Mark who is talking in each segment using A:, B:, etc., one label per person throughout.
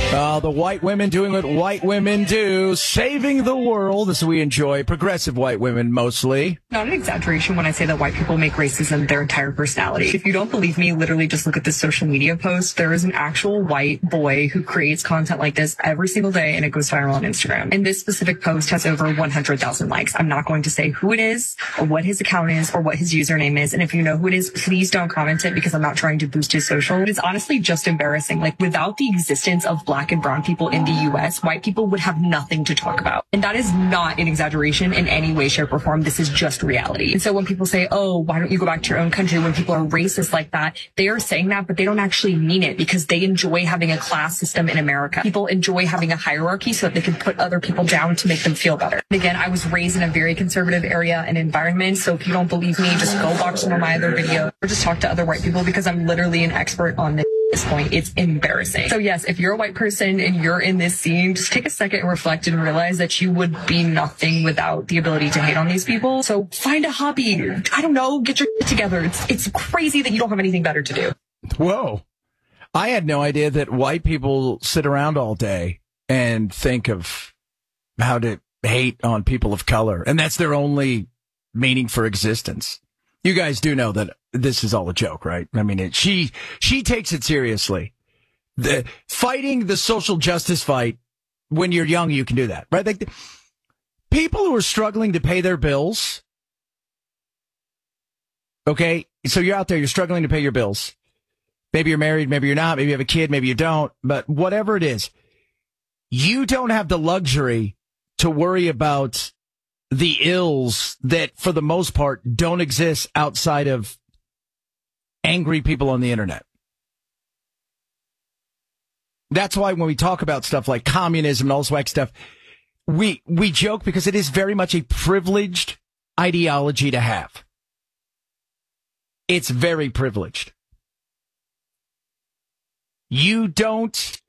A: The white women doing what white women do, saving the world as we enjoy. Progressive white women, mostly.
B: Not an exaggeration when I say that white people make racism their entire personality. If you don't believe me, literally just look at this social media post. There is an actual white boy who creates content like this every single day, and it goes viral on Instagram. And this specific post has over 100,000 likes. I'm not going to say who it is, or what his account is, or what his username is. And if you know who it is, please don't comment it, because I'm not trying to boost his social. It's honestly just embarrassing. Like, without the existence of black and brown people in the U.S., white people would have nothing to talk about. And that is not an exaggeration in any way, shape, or form. This is just reality. And so when people say, oh, why don't you go back to your own country, when people are racist like that, they are saying that, but they don't actually mean it, because they enjoy having a class system in America. People enjoy having a hierarchy so that they can put other people down to make them feel better. And again, I was raised in a very conservative area and environment. So if you don't believe me, just go watch some of my other videos or just talk to other white people, because I'm literally an expert on this point. It's embarrassing. So yes, if you're a white person and you're in this scene, just take a second and reflect and realize that you would be nothing without the ability to hate on these people. So find a hobby. I don't know, get your shit together. It's crazy that you don't have anything better to do.
A: Whoa. I had no idea that white people sit around all day and think of how to hate on people of color, and that's their only meaning for existence. You guys do know that this is all a joke, right? I mean, she takes it seriously. Fighting the social justice fight, when you're young, you can do that, right? Like, people who are struggling to pay their bills. Okay. So you're out there, you're struggling to pay your bills. Maybe you're married, maybe you're not, maybe you have a kid, maybe you don't, but whatever it is, you don't have the luxury to worry about the ills that, for the most part, don't exist outside of angry people on the internet. That's why when we talk about stuff like communism and all this whack stuff, we joke, because it is very much a privileged ideology to have. It's very privileged. You don't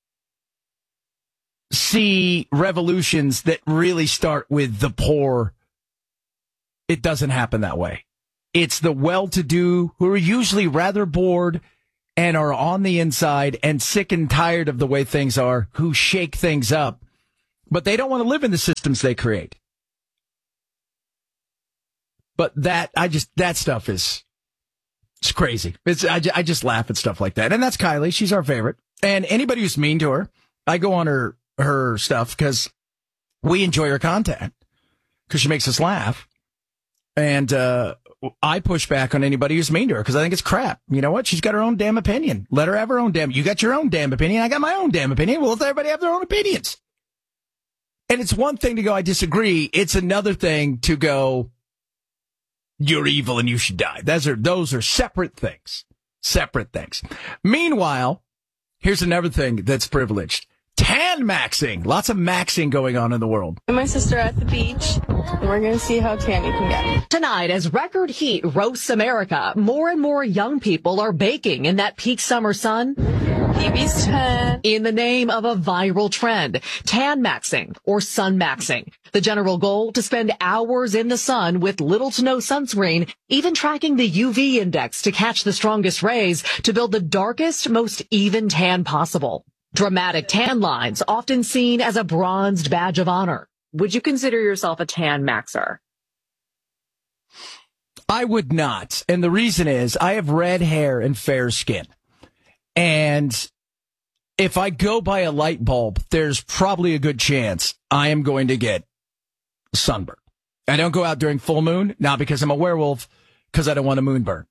A: see revolutions that really start with the poor. It doesn't happen that way. It's the well-to-do who are usually rather bored and are on the inside and sick and tired of the way things are, who shake things up. But they don't want to live in the systems they create. But that stuff is, it's crazy. I just laugh at stuff like that. And that's Kylie. She's our favorite. And anybody who's mean to her, I go on her stuff because we enjoy her content, because she makes us laugh. And I push back on anybody who's mean to her because I think it's crap. You know what? She's got her own damn opinion. Let her have her own damn. You got your own damn opinion. I got my own damn opinion. Well, let everybody have their own opinions. And it's one thing to go, I disagree. It's another thing to go, you're evil and you should die. Those are separate things. Separate things. Meanwhile, here's another thing that's privileged. Tan maxing. Lots of maxing going on in the world.
C: And my sister at the beach, and we're going to see how tan you can get.
D: Tonight, as record heat roasts America, more and more young people are baking in that peak summer sun.
C: PB's tan.
D: In the name of a viral trend, tan maxing or sun maxing. The general goal, to spend hours in the sun with little to no sunscreen, even tracking the UV index to catch the strongest rays to build the darkest, most even tan possible. Dramatic tan lines, often seen as a bronzed badge of honor. Would you consider yourself a tan maxer?
A: I would not. And the reason is I have red hair and fair skin. And if I go by a light bulb, there's probably a good chance I am going to get sunburn. I don't go out during full moon, not because I'm a werewolf, because I don't want a moonburn.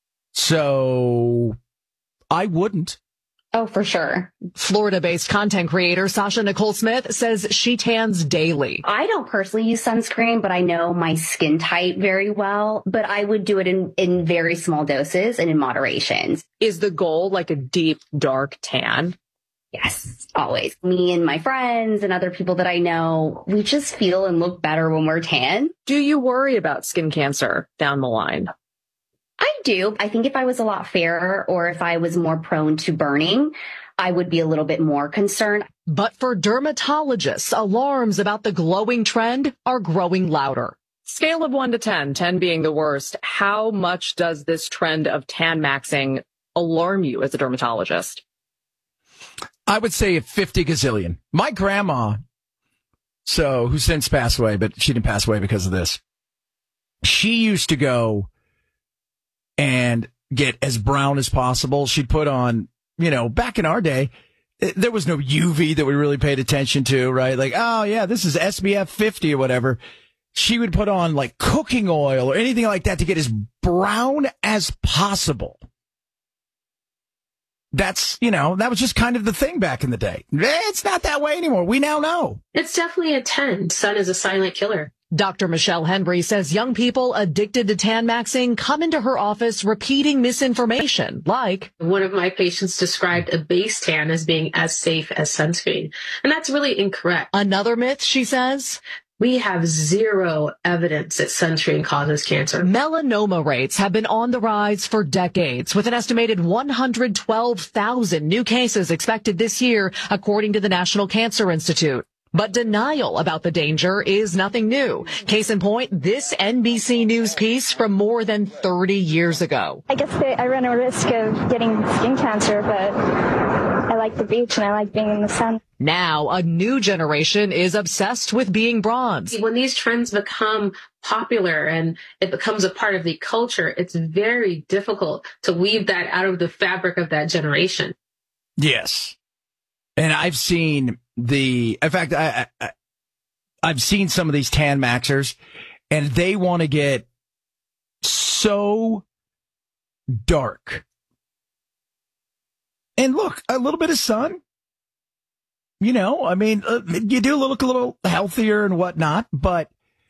A: So I wouldn't.
E: Oh, for sure.
D: Florida-based content creator Sasha Nicole Smith says she tans daily.
E: I don't personally use sunscreen, but I know my skin type very well. But I would do it in very small doses and in moderation.
D: Is the goal like a deep, dark tan?
E: Yes, always. Me and my friends and other people that I know, we just feel and look better when we're tan.
D: Do you worry about skin cancer down the line?
E: I do. I think if I was a lot fairer or if I was more prone to burning, I would be a little bit more concerned.
D: But for dermatologists, alarms about the glowing trend are growing louder. Scale of 1 to 10, 10 being the worst. How much does this trend of tan maxing alarm you as a dermatologist?
A: I would say a 50 gazillion. My grandma, who since passed away, but she didn't pass away because of this. She used to go and get as brown as possible. She'd put on, back in our day, there was no UV that we really paid attention to, right? Like, oh yeah, this is SPF 50 or whatever. She would put on like cooking oil or anything like that to get as brown as possible. That's, that was just kind of the thing back in the day. It's not that way anymore. We now know.
F: It's definitely a 10. Sun is a silent killer.
D: Dr. Michelle Henry says young people addicted to tan maxing come into her office repeating misinformation, like
F: one of my patients described a base tan as being as safe as sunscreen. And that's really incorrect.
D: Another myth, she says,
F: we have zero evidence that sunscreen causes cancer.
D: Melanoma rates have been on the rise for decades, with an estimated 112,000 new cases expected this year, according to the National Cancer Institute. But denial about the danger is nothing new. Case in point, this NBC News piece from more than 30 years ago.
G: I guess I run a risk of getting skin cancer, but I like the beach and I like being in the sun.
D: Now, a new generation is obsessed with being bronze.
F: When these trends become popular and it becomes a part of the culture, it's very difficult to weave that out of the fabric of that generation.
A: Yes. And I've seen I've seen some of these tan maxers, and they want to get so dark. And look, a little bit of sun, you do look a little healthier and whatnot, but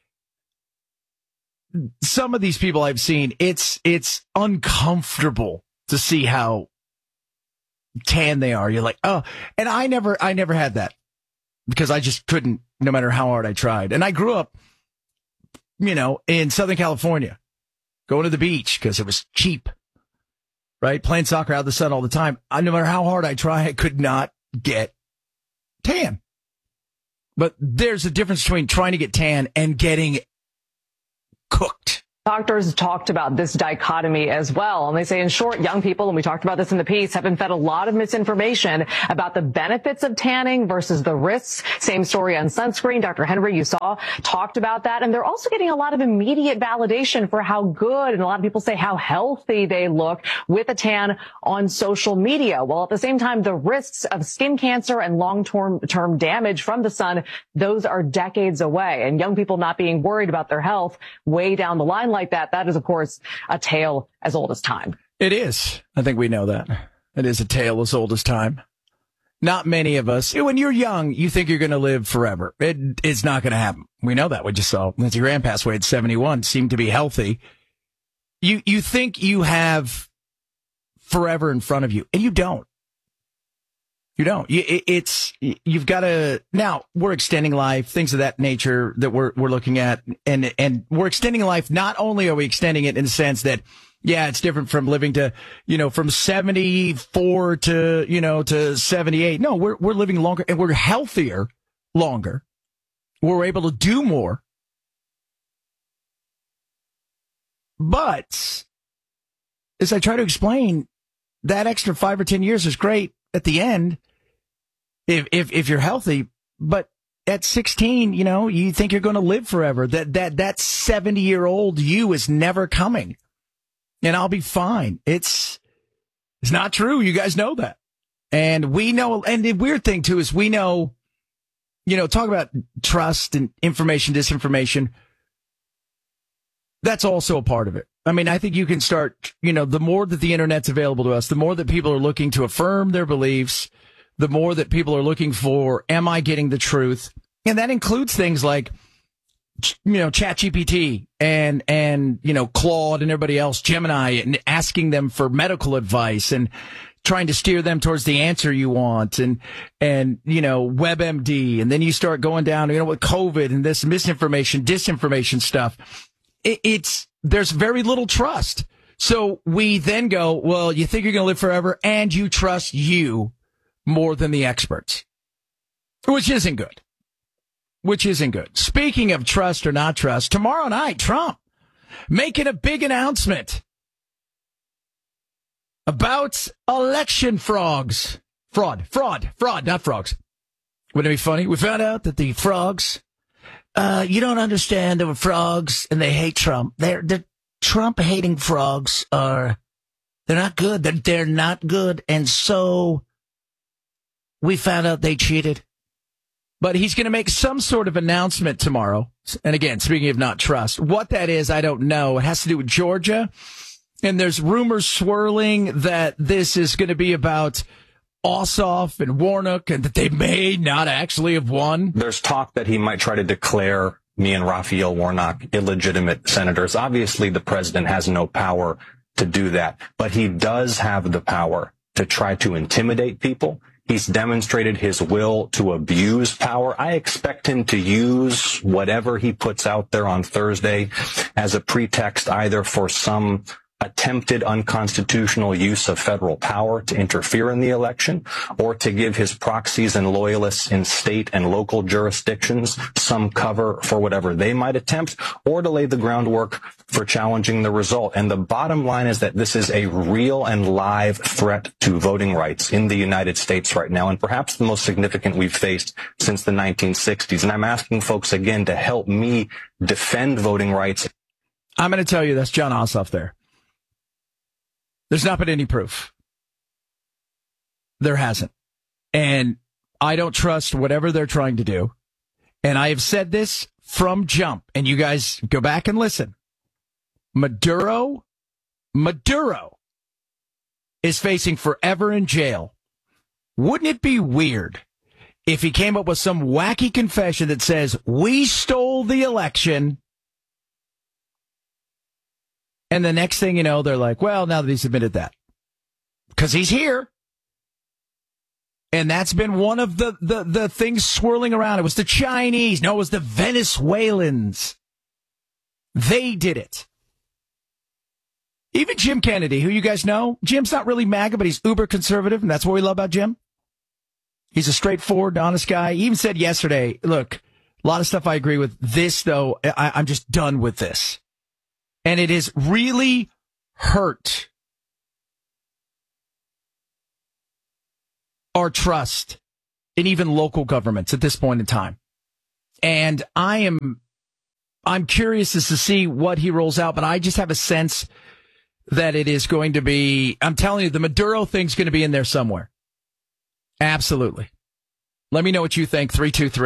A: some of these people I've seen, it's uncomfortable to see how tan they are. You're like, oh, and I never had that because I just couldn't, no matter how hard I tried. And I grew up, in Southern California, going to the beach because it was cheap, right? Playing soccer out in the sun all the time. No matter how hard I try, I could not get tan. But there's a difference between trying to get tan and getting cooked.
D: Doctors talked about this dichotomy as well. And they say, in short, young people, and we talked about this in the piece, have been fed a lot of misinformation about the benefits of tanning versus the risks. Same story on sunscreen. Dr. Henry, you saw, talked about that. And they're also getting a lot of immediate validation for how good, and a lot of people say how healthy they look with a tan on social media. While at the same time, the risks of skin cancer and long-term damage from the sun, those are decades away. And young people not being worried about their health way down the line like that is, of course, a tale as old as time.
A: It is. I think we know that. It is a tale as old as time. Not many of us. When you're young, you think you're going to live forever. It's not going to happen. We know that. We just saw Lindsey Graham passed away at 71, seemed to be healthy. You think you have forever in front of you, and you don't. You don't. You've got to, now we're extending life, things of that nature that we're looking at. And we're extending life. Not only are we extending it in the sense that, yeah, it's different from living to, from 74 to 78. No, we're living longer and we're healthier longer. We're able to do more. But as I try to explain, that extra 5 or 10 years is great at the end, if you're healthy, but at 16, you think you're going to live forever. That 70-year-old you is never coming, and I'll be fine. It's not true. You guys know that, and we know. And the weird thing too is we know, talk about trust and information, disinformation. That's also a part of it. I mean, I think you can start, the more that the internet's available to us, the more that people are looking to affirm their beliefs, the more that people are looking for, am I getting the truth? And that includes things like, ChatGPT and Claude and everybody else, Gemini, and asking them for medical advice and trying to steer them towards the answer you want, and WebMD. And then you start going down, with COVID and this misinformation, disinformation stuff. There's very little trust. So we then go, well, you think you're going to live forever and you trust you more than the experts, which isn't good. Speaking of trust or not trust, tomorrow night, Trump making a big announcement about election frogs. Fraud, not frogs. Wouldn't it be funny? We found out that the frogs, you don't understand, there were frogs and they hate Trump. They're Trump-hating frogs they're not good. They're not good. And so we found out they cheated. But he's going to make some sort of announcement tomorrow. And again, speaking of not trust, what that is, I don't know. It has to do with Georgia. And there's rumors swirling that this is going to be about Ossoff and Warnock and that they may not actually have won.
H: There's talk that he might try to declare me and Raphael Warnock illegitimate senators. Obviously, the president has no power to do that, but he does have the power to try to intimidate people. He's demonstrated his will to abuse power. I expect him to use whatever he puts out there on Thursday as a pretext either for some attempted unconstitutional use of federal power to interfere in the election, or to give his proxies and loyalists in state and local jurisdictions some cover for whatever they might attempt, or to lay the groundwork for challenging the result. And the bottom line is that this is a real and live threat to voting rights in the United States right now, and perhaps the most significant we've faced since the 1960s. And I'm asking folks again to help me defend voting rights.
A: I'm going to tell you that's Jon Ossoff there. There's not been any proof. There hasn't. And I don't trust whatever they're trying to do. And I have said this from jump, and you guys go back and listen. Maduro is facing forever in jail. Wouldn't it be weird if he came up with some wacky confession that says, we stole the election, and the next thing you know, they're like, well, now that he's admitted that. Because he's here. And that's been one of the things swirling around. It was the Chinese. No, it was the Venezuelans. They did it. Even Jim Kennedy, who you guys know, Jim's not really MAGA, but he's uber conservative, and that's what we love about Jim. He's a straightforward, honest guy. He even said yesterday, look, a lot of stuff I agree with. This, though, I'm just done with this. And it has really hurt our trust in even local governments at this point in time. And I'm curious as to see what he rolls out, but I just have a sense that it is going to be, I'm telling you, the Maduro thing's going to be in there somewhere. Absolutely. Let me know what you think.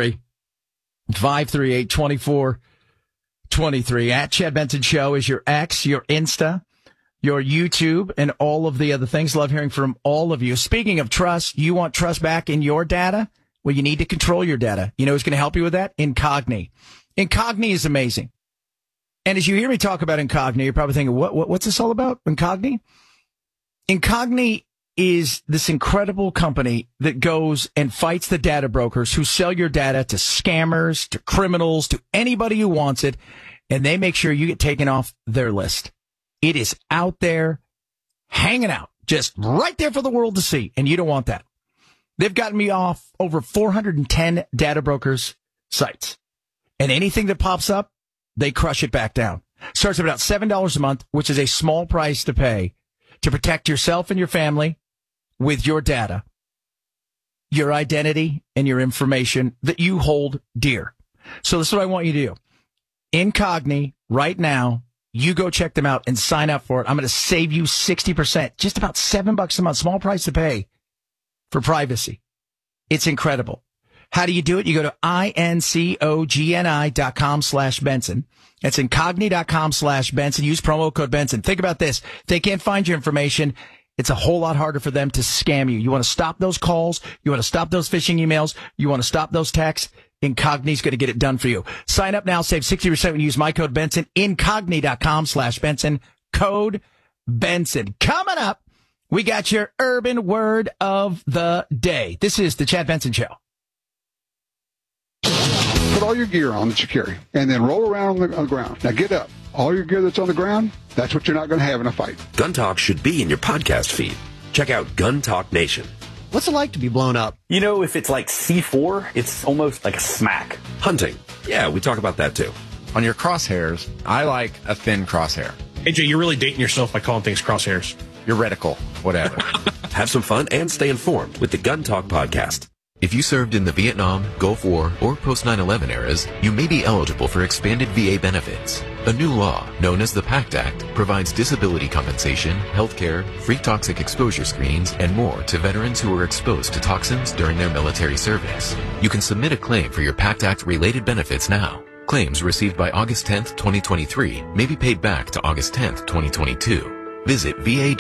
A: 323-538-2423. At Chad Benson Show is your X, your Insta, your YouTube, and all of the other things. Love hearing from all of you. Speaking of trust, you want trust back in your data? Well, you need to control your data. You know who's going to help you with that? Incogni. Incogni is amazing. And as you hear me talk about Incogni, you're probably thinking, what's this all about? Incogni? Incogni is this incredible company that goes and fights the data brokers who sell your data to scammers, to criminals, to anybody who wants it, and they make sure you get taken off their list. It is out there, hanging out, just right there for the world to see, and you don't want that. They've gotten me off over 410 data brokers' sites, and anything that pops up, they crush it back down. Starts at about $7 a month, which is a small price to pay to protect yourself and your family with your data, your identity, and your information that you hold dear. So this is what I want you to do. Incogni, right now, you go check them out and sign up for it. I'm going to save you 60%, just about $7 a month, small price to pay for privacy. It's incredible. How do you do it? You go to incogni.com/Benson. That's incogni.com/Benson. Use promo code Benson. Think about this. If they can't find your information, it's a whole lot harder for them to scam you. You want to stop those calls. You want to stop those phishing emails. You want to stop those texts. Incogni's going to get it done for you. Sign up now. Save 60% when you use my code Benson. Incogni.com/Benson. Code Benson. Coming up, we got your urban word of the day. This is the Chad Benson Show.
I: Put all your gear on that you carry, and then roll around on the ground. Now get up. All your gear that's on the ground, that's what you're not going to have in a fight.
J: Gun Talk should be in your podcast feed. Check out Gun Talk Nation.
K: What's it like to be blown up?
L: You know, if it's like C4, it's almost like a smack.
J: Hunting. Yeah, we talk about that too.
M: On your crosshairs, I like a thin crosshair.
N: AJ, you're really dating yourself by calling things crosshairs.
M: Your reticle, whatever.
J: Have some fun and stay informed with the Gun Talk podcast.
N: If you served in the Vietnam, Gulf War, or post-9/11 eras, you may be eligible for expanded VA benefits. A new law, known as the PACT Act, provides disability compensation, healthcare, free toxic exposure screenings, and more to veterans who were exposed to toxins during their military service. You can submit a claim for your PACT Act-related benefits now. Claims received by August 10th, 2023 may be paid back to August 10th, 2022. Visit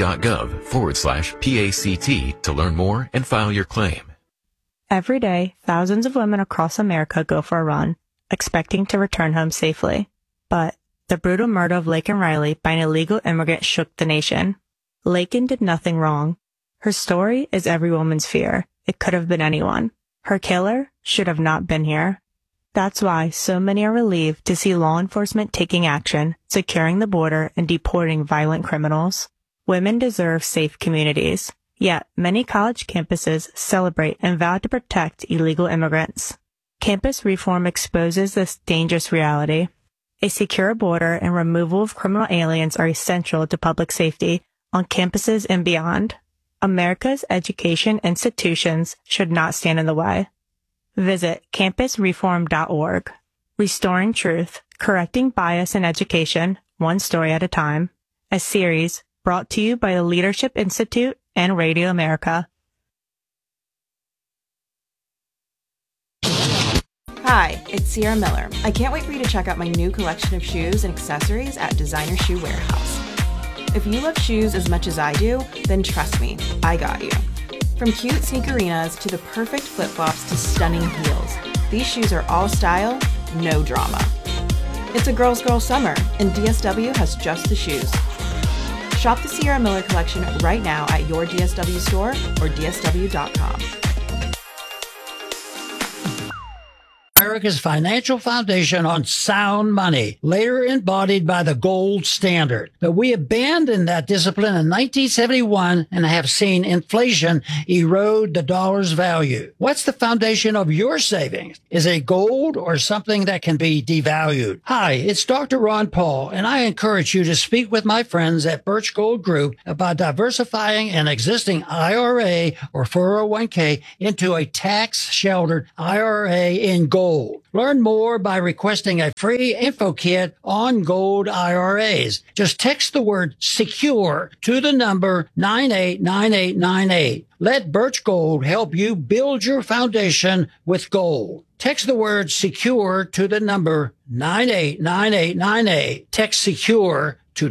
N: va.gov/PACT to learn more and file your claim.
O: Every day, thousands of women across America go for a run, expecting to return home safely. But the brutal murder of Laken Riley by an illegal immigrant shook the nation. Laken did nothing wrong. Her story is every woman's fear. It could have been anyone. Her killer should have not been here. That's why so many are relieved to see law enforcement taking action, securing the border, and deporting violent criminals. Women deserve safe communities. Yet, many college campuses celebrate and vow to protect illegal immigrants. Campus reform exposes this dangerous reality. A secure border and removal of criminal aliens are essential to public safety on campuses and beyond. America's education institutions should not stand in the way. Visit campusreform.org. Restoring Truth, Correcting Bias in Education, One Story at a Time. A series brought to you by the Leadership Institute and Radio America.
P: Hi, it's Sierra Miller. I can't wait for you to check out my new collection of shoes and accessories at Designer Shoe Warehouse. If you love shoes as much as I do, then trust me, I got you. From cute sneakerinas to the perfect flip-flops to stunning heels, these shoes are all style, no drama. It's a girl's girl summer, and DSW has just the shoes. Shop the Sierra Miller collection right now at your DSW store or dsw.com.
Q: America's financial foundation on sound money, later embodied by the gold standard. But we abandoned that discipline in 1971 and have seen inflation erode the dollar's value. What's the foundation of your savings? Is it gold or something that can be devalued? Hi, it's Dr. Ron Paul, and I encourage you to speak with my friends at Birch Gold Group about diversifying an existing IRA or 401k into a tax-sheltered IRA in gold. Learn more by requesting a free info kit on gold IRAs. Just text the word SECURE to the number 989898. Let Birch Gold help you build your foundation with gold. Text the word SECURE to the number 989898. Text SECURE to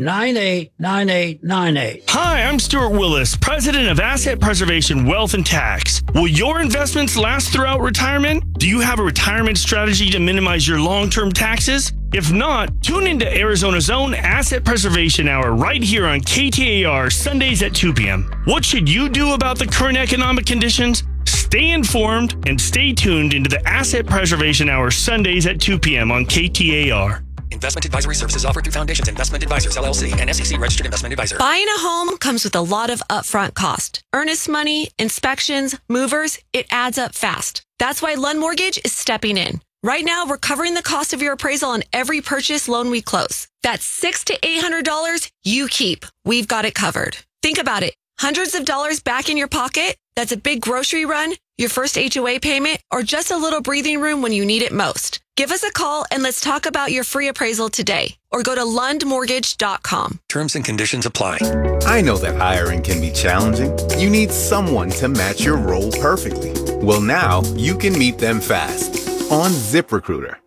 Q: 989898.
R: Hi, I'm Stuart Willis, president of Asset Preservation Wealth and Tax. Will your investments last throughout retirement? Do you have a retirement strategy to minimize your long-term taxes? If not, tune into Arizona's own Asset Preservation Hour right here on KTAR Sundays at 2 p.m. What should you do about the current economic conditions? Stay informed and stay tuned into the Asset Preservation Hour Sundays at 2 p.m. on KTAR.
S: Investment advisory services offered through Foundations Investment Advisors, LLC, and SEC Registered Investment Advisor.
T: Buying a home comes with a lot of upfront cost. Earnest money, inspections, movers, it adds up fast. That's why Lund Mortgage is stepping in. Right now, we're covering the cost of your appraisal on every purchase loan we close. That's $600 to $800 you keep. We've got it covered. Think about it. Hundreds of dollars back in your pocket? That's a big grocery run, your first HOA payment, or just a little breathing room when you need it most. Give us a call and let's talk about your free appraisal today, or go to lundmortgage.com.
S: Terms and conditions apply.
U: I know that hiring can be challenging. You need someone to match your role perfectly. Well, now you can meet them fast on ZipRecruiter.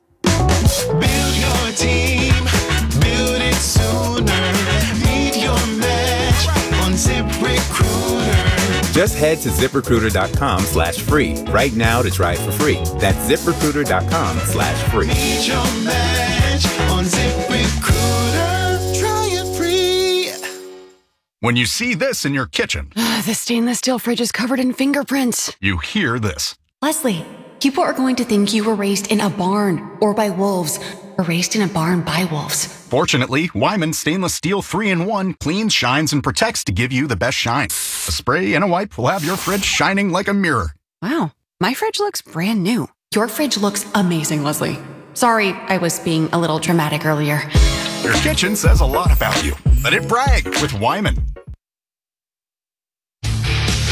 V: Build your team, build it sooner. Meet your match on ZipRecruiter.
U: Just head to ZipRecruiter.com/free right now to try it for free. That's ZipRecruiter.com/free.
V: Meet your match on ZipRecruiter. Try it free.
W: When you see this in your kitchen,
X: the stainless steel fridge is covered in fingerprints.
W: You hear this.
X: Leslie, people are going to think you were raised in a barn or by wolves, or raised in a barn by wolves.
W: Fortunately, Wyman Stainless Steel 3-in-1 cleans, shines, and protects to give you the best shine. A spray and a wipe will have your fridge shining like a mirror.
X: Wow, my fridge looks brand new. Your fridge looks amazing, Leslie. Sorry, I was being a little dramatic earlier.
W: Your kitchen says a lot about you. Let it brag with Wyman.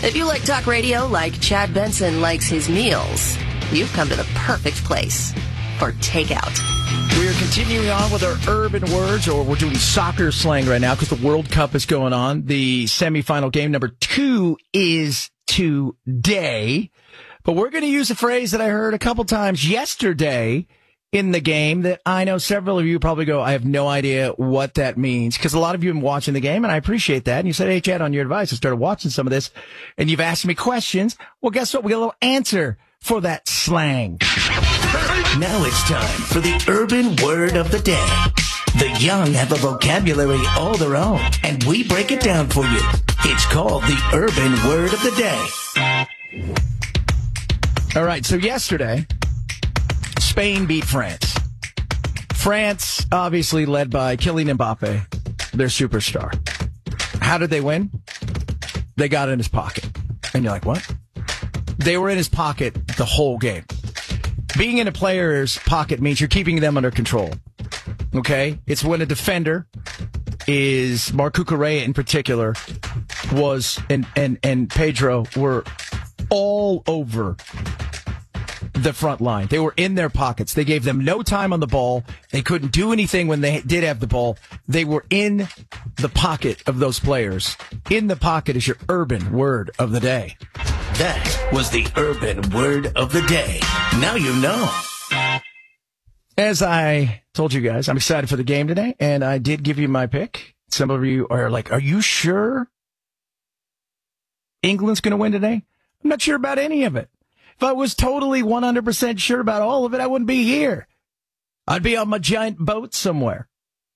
B: If you like talk radio like Chad Benson likes his meals, you've come to the perfect place for takeout.
A: We're continuing on with our urban words, or we're doing soccer slang right now because the World Cup is going on. The semifinal game number 2 is today. But we're going to use a phrase that I heard a couple times yesterday in the game that I know several of you probably go, I have no idea what that means, because a lot of you have been watching the game, and I appreciate that. And you said, hey, Chad, on your advice, I started watching some of this, and you've asked me questions. Well, guess what? We got a little answer for that slang.
V: Now it's time for the urban word of the day. The young have a vocabulary all their own, and we break it down for you. It's called the urban word of the day.
A: All right, so yesterday, Spain beat France. France, obviously led by Kylian Mbappe, their superstar. How did they win? They got in his pocket. And you're like, what? They were in his pocket the whole game. Being in a player's pocket means you're keeping them under control. Okay? It's when a defender is, Marc Cucurella in particular, was, and Pedro were all over the front line. They were in their pockets. They gave them no time on the ball. They couldn't do anything when they did have the ball. They were in the pocket of those players. In the pocket is your urban word of the day.
V: That was the urban word of the day. Now you know.
A: As I told you guys, I'm excited for the game today, and I did give you my pick. Some of you are like, are you sure England's going to win today? I'm not sure about any of it. If I was totally 100% sure about all of it, I wouldn't be here. I'd be on my giant boat somewhere,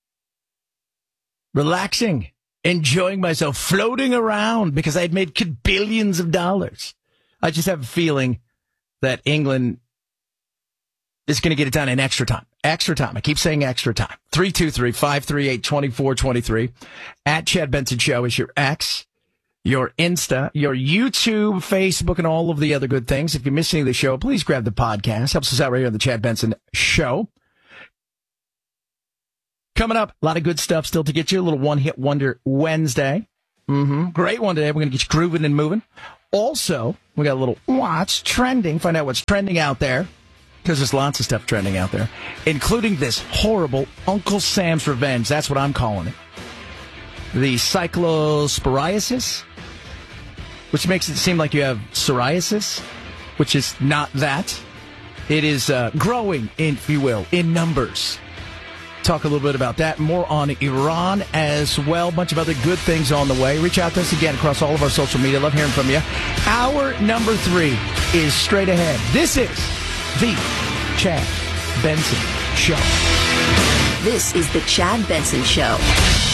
A: relaxing, enjoying myself, floating around because I'd made billions of dollars. I just have a feeling that England is going to get it done in extra time. Extra time. I keep saying extra time. 323-538-2423. At Chad Benson Show is your X, your Insta, your YouTube, Facebook, and all of the other good things. If you're missing the show, please grab the podcast. Helps us out right here on the Chad Benson Show. Coming up, a lot of good stuff still to get you. A little one-hit wonder Wednesday. Great one today. We're going to get you grooving and moving. Also, we got a little what's trending. Find out what's trending out there, because there's lots of stuff trending out there, including this horrible Uncle Sam's Revenge. That's what I'm calling it. The cyclosporiasis, which makes it seem like you have psoriasis, which is not that. It is growing, if you will, in numbers. Talk a little bit about that. More on Iran as well. A bunch of other good things on the way. Reach out to us again across all of our social media. Love hearing from you. Hour number 3 is straight ahead. This is the Chad Benson Show.
B: This is the Chad Benson Show.